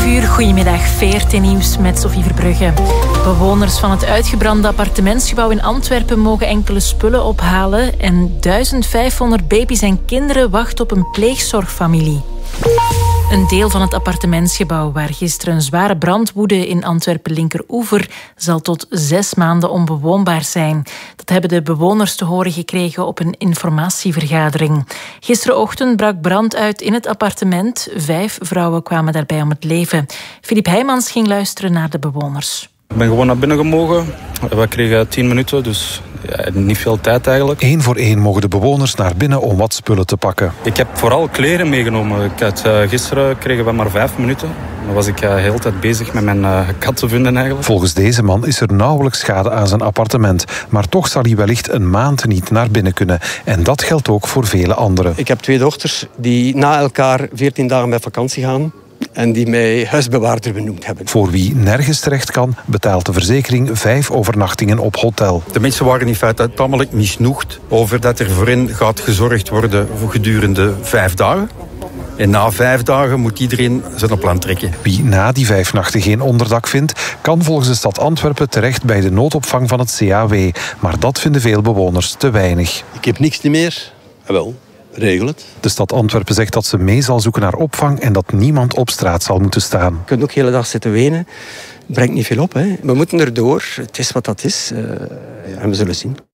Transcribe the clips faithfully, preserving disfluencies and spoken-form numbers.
elf uur, goedemiddag, V R T Nieuws met Sophie Verbrugge. Bewoners van het uitgebrande appartementsgebouw in Antwerpen mogen enkele spullen ophalen en duizend vijfhonderd baby's en kinderen wachten op een pleegzorgfamilie. Een deel van het appartementsgebouw waar gisteren een zware brand woedde in Antwerpen-Linkeroever zal tot zes maanden onbewoonbaar zijn. Dat hebben de bewoners te horen gekregen op een informatievergadering. Gisterenochtend brak brand uit in het appartement. Vijf vrouwen kwamen daarbij om het leven. Filip Heijmans ging luisteren naar de bewoners. Ik ben gewoon naar binnen gemogen. We kregen tien minuten, dus ja, niet veel tijd eigenlijk. Eén voor één mogen de bewoners naar binnen om wat spullen te pakken. Ik heb vooral kleren meegenomen. Ik had, uh, gisteren kregen we maar vijf minuten. Dan was ik uh, de hele tijd bezig met mijn uh, kat te vinden eigenlijk. Volgens deze man is er nauwelijks schade aan zijn appartement. Maar toch zal hij wellicht een maand niet naar binnen kunnen. En dat geldt ook voor vele anderen. Ik heb twee dochters die na elkaar veertien dagen met vakantie gaan. En die mij huisbewaarder benoemd hebben. Voor wie nergens terecht kan, betaalt de verzekering vijf overnachtingen op hotel. De mensen waren in feite tamelijk misnoegd over dat er voor hen gaat gezorgd worden voor gedurende vijf dagen. En na vijf dagen moet iedereen zijn plan trekken. Wie na die vijf nachten geen onderdak vindt, kan volgens de stad Antwerpen terecht bij de noodopvang van het C A W. Maar dat vinden veel bewoners te weinig. Ik heb niks meer. Jawel. Regel het. De stad Antwerpen zegt dat ze mee zal zoeken naar opvang en dat niemand op straat zal moeten staan. Je kunt ook de hele dag zitten wenen. Brengt niet veel op. Hè. We moeten erdoor. Het is wat dat is. Uh, en we zullen zien.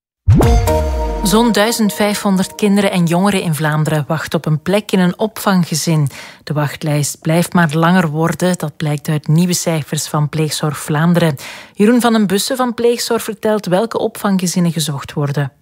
Zo'n duizend vijfhonderd kinderen en jongeren in Vlaanderen wachten op een plek in een opvanggezin. De wachtlijst blijft maar langer worden. Dat blijkt uit nieuwe cijfers van Pleegzorg Vlaanderen. Jeroen van den Bussen van Pleegzorg vertelt welke opvanggezinnen gezocht worden.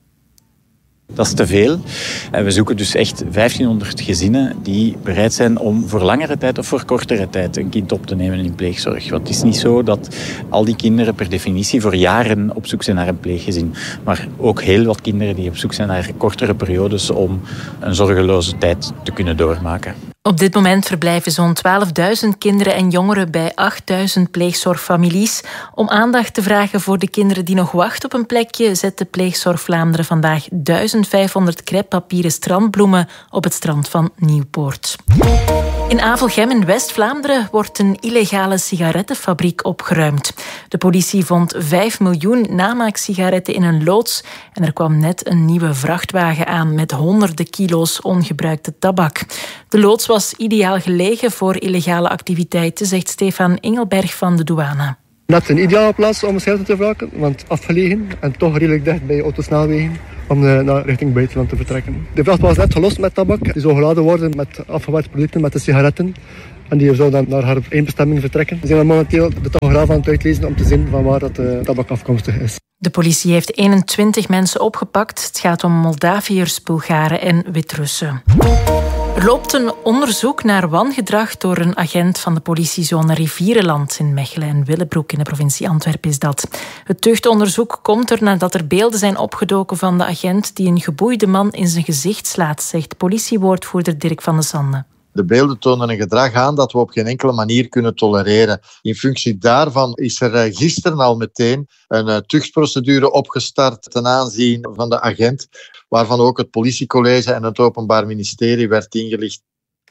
Dat is te veel. En we zoeken dus echt vijftienhonderd gezinnen die bereid zijn om voor langere tijd of voor kortere tijd een kind op te nemen in pleegzorg. Want het is niet zo dat al die kinderen per definitie voor jaren op zoek zijn naar een pleeggezin. Maar ook heel wat kinderen die op zoek zijn naar kortere periodes om een zorgeloze tijd te kunnen doormaken. Op dit moment verblijven zo'n twaalfduizend kinderen en jongeren bij achtduizend pleegzorgfamilies. Om aandacht te vragen voor de kinderen die nog wachten op een plekje, zet de Pleegzorg Vlaanderen vandaag duizend vijfhonderd crêpepapieren strandbloemen op het strand van Nieuwpoort. In Avelgem in West-Vlaanderen wordt een illegale sigarettenfabriek opgeruimd. De politie vond vijf miljoen namaaksigaretten in een loods en er kwam net een nieuwe vrachtwagen aan met honderden kilo's ongebruikte tabak. De loods was ideaal gelegen voor illegale activiteiten, zegt Stefan Engelberg van de douane. Net een ideale plaats om sigaretten te wraken, want afgelegen en toch redelijk dicht bij autosnelwegen om naar richting buitenland te vertrekken. De vracht was net gelost met tabak. Die zou geladen worden met afgewerkte producten, met de sigaretten. En die zou dan naar haar eindbestemming vertrekken. We zijn momenteel de tachograaf aan het uitlezen om te zien van waar dat de tabak afkomstig is. De politie heeft eenentwintig mensen opgepakt. Het gaat om Moldaviërs, Bulgaren en Wit-Russen. Er loopt een onderzoek naar wangedrag door een agent van de politiezone Rivierenland in Mechelen en Willebroek in de provincie Antwerpen is dat. Het tuchtonderzoek komt er nadat er beelden zijn opgedoken van de agent die een geboeide man in zijn gezicht slaat, zegt politiewoordvoerder Dirk van de Sande. De beelden tonen een gedrag aan dat we op geen enkele manier kunnen tolereren. In functie daarvan is er gisteren al meteen een tuchtprocedure opgestart ten aanzien van de agent, waarvan ook het politiecollege en het Openbaar Ministerie werd ingelicht.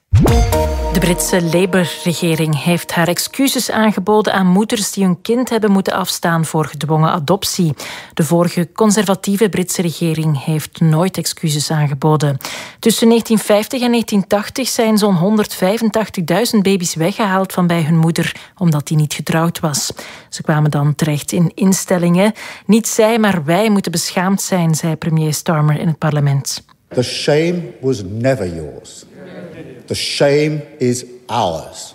De Britse Labour-regering heeft haar excuses aangeboden aan moeders die hun kind hebben moeten afstaan voor gedwongen adoptie. De vorige conservatieve Britse regering heeft nooit excuses aangeboden. Tussen negentien vijftig en negentien tachtig zijn zo'n honderdvijfentachtigduizend baby's weggehaald van bij hun moeder, omdat die niet getrouwd was. Ze kwamen dan terecht in instellingen. Niet zij, maar wij moeten beschaamd zijn, zei premier Starmer in het parlement. The shame was never yours. The shame is ours.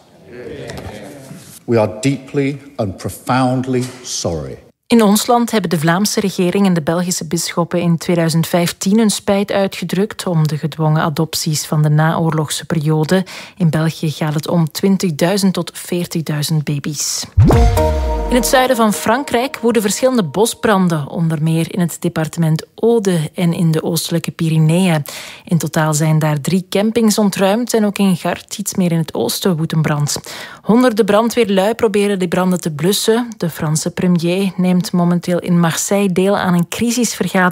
We are deeply and profoundly sorry. In ons land hebben de Vlaamse regering en de Belgische bisschoppen in tweeduizend vijftien hun spijt uitgedrukt om de gedwongen adopties van de naoorlogse periode. In België gaat het om twintigduizend tot veertigduizend baby's. In het zuiden van Frankrijk woeden verschillende bosbranden, onder meer in het departement Aude en in de oostelijke Pyreneeën. In totaal zijn daar drie campings ontruimd en ook in Gard, iets meer in het oosten, woedt een brand. Honderden brandweerlui proberen die branden te blussen. De Franse premier neemt momenteel in Marseille deel aan een crisisvergadering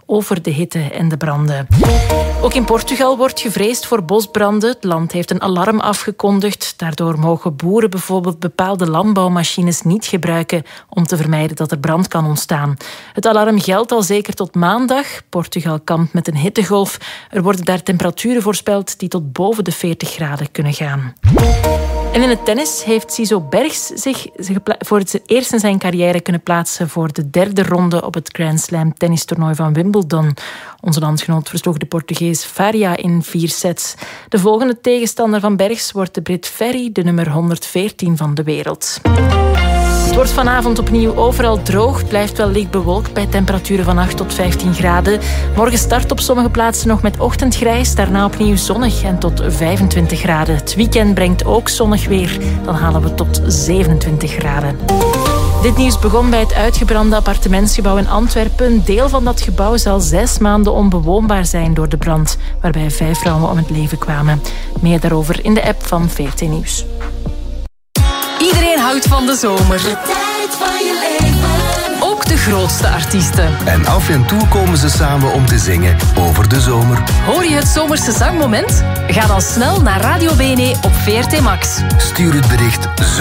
over de hitte en de branden. Ook in Portugal wordt gevreesd voor bosbranden. Het land heeft een alarm afgekondigd. Daardoor mogen boeren bijvoorbeeld bepaalde landbouwmachines niet gebruiken om te vermijden dat er brand kan ontstaan. Het alarm geldt al zeker tot maandag. Portugal kampt met een hittegolf. Er worden daar temperaturen voorspeld die tot boven de veertig graden kunnen gaan. En in het tennis heeft Cizo Bergs zich voor het eerst in zijn carrière kunnen plaatsen voor de derde ronde op het Grand Slam tennistoernooi van Wimbledon. Onze landgenoot versloeg de Portugees Faria in vier sets. De volgende tegenstander van Bergs wordt de Brit Ferry, de nummer honderdveertien van de wereld. Het wordt vanavond opnieuw overal droog. Blijft wel licht bewolkt bij temperaturen van acht tot vijftien graden. Morgen start op sommige plaatsen nog met ochtendgrijs. Daarna opnieuw zonnig en tot vijfentwintig graden. Het weekend brengt ook zonnig weer. Dan halen we tot zevenentwintig graden. Dit nieuws begon bij het uitgebrande appartementsgebouw in Antwerpen. Een deel van dat gebouw zal zes maanden onbewoonbaar zijn door de brand, waarbij vijf vrouwen om het leven kwamen. Meer daarover in de app van V R T Nieuws. Iedereen houdt van de zomer. De tijd van je leven. Ook de grootste artiesten. En af en toe komen ze samen om te zingen over de zomer. Hoor je het zomerse zangmoment? Ga dan snel naar Radio B N E op V R T Max. Stuur het bericht